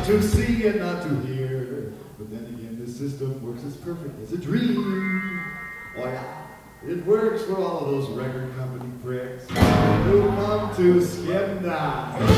to see and not to hear. But then again, this system works as perfect as a dream. Oh yeah, it works for all of those record company pricks who come to skim down.